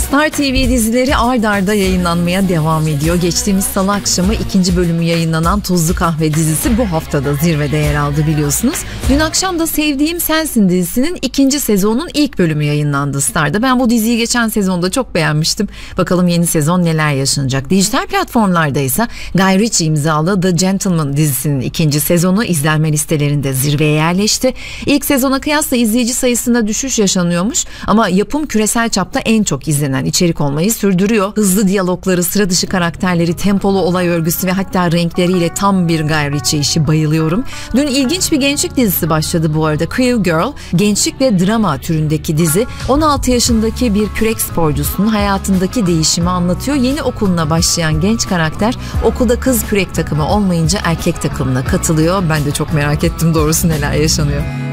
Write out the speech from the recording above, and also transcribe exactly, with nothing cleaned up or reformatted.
Star T V dizileri ard arda yayınlanmaya devam ediyor. Geçtiğimiz salı akşamı ikinci bölümü yayınlanan Tuzlu Kahve dizisi bu haftada zirvede yer aldı biliyorsunuz. Dün akşam da Sevdiğim Sensin dizisinin ikinci sezonun ilk bölümü yayınlandı Star'da. Ben bu diziyi geçen sezonda çok beğenmiştim. Bakalım yeni sezon neler yaşanacak. Dijital platformlarda ise Guy Ritchie imzalı The Gentleman dizisinin ikinci sezonu izlenme listelerinde zirveye yerleşti. İlk sezona kıyasla izleyici sayısında düşüş yaşanıyormuş ama yapım küresel çapta en çok izlenen içerik olmayı sürdürüyor. Hızlı diyalogları, sıra dışı karakterleri, tempolu olay örgüsü ve hatta renkleriyle tam bir Guy Ritchie işi, bayılıyorum. Dün ilginç bir gençlik dizisi başladı bu arada. Queer Girl, gençlik ve drama türündeki dizi on altı yaşındaki bir kürek sporcusunun hayatındaki değişimi anlatıyor. Yeni okuluna başlayan genç karakter okulda kız kürek takımı olmayınca erkek takımına katılıyor. Ben de çok merak ettim doğrusu neler yaşanıyor.